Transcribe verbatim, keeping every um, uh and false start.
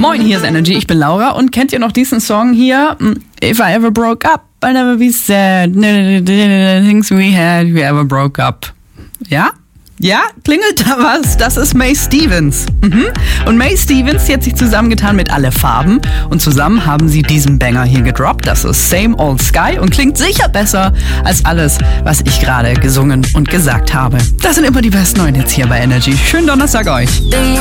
Moin, hier ist Energy, ich bin Laura und kennt ihr noch diesen Song hier? If I ever broke up, I'll never be sad. Things we had, we ever broke up. Ja? Ja? Klingelt da was? Das ist Mae Stevens. Mhm. Und Mae Stevens, die hat sich zusammengetan mit Alle Farben und zusammen haben sie diesen Banger hier gedroppt. Das ist Same Old Sky und klingt sicher besser als alles, was ich gerade gesungen und gesagt habe. Das sind immer die besten neuen Hits hier bei Energy. Schönen Donnerstag euch.